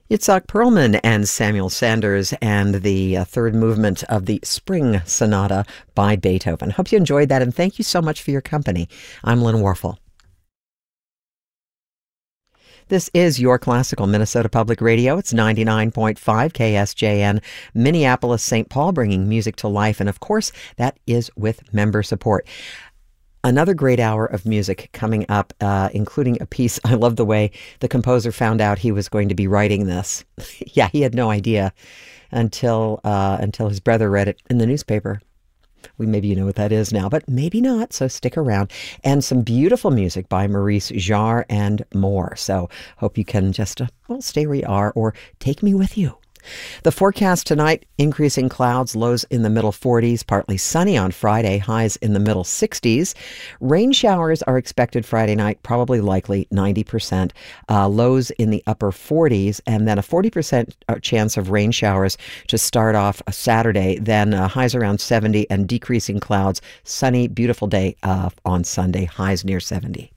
Itzhak Perlman and Samuel Sanders and the third movement of the Spring Sonata by Beethoven. Hope you enjoyed that, and thank you so much for your company. I'm Lynn Warfel. This is your classical Minnesota Public Radio. It's 99.5 KSJN, Minneapolis, St. Paul, bringing music to life. And of course, that is with member support. Another great hour of music coming up, including a piece. I love the way the composer found out he was going to be writing this. Yeah, he had no idea until his brother read it in the newspaper. Maybe you know what that is now, but maybe not, so stick around. And some beautiful music by Maurice Jarre and more. So hope you can just, stay where you are or take me with you. The forecast tonight, increasing clouds, lows in the middle 40s, partly sunny on Friday, highs in the middle 60s. Rain showers are expected Friday night, probably likely 90%, lows in the upper 40s, and then a 40% chance of rain showers to start off a Saturday, then highs around 70 and decreasing clouds, sunny, beautiful day on Sunday, highs near 70.